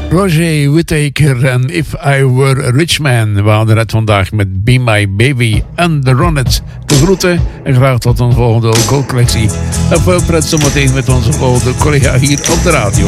Roger Whittaker en If I Were a Rich Man. We hadden het vandaag met Be My Baby en The Ronettes. De groeten en graag tot een volgende collectie. En veel pret zometeen met onze volgende collega hier op de radio.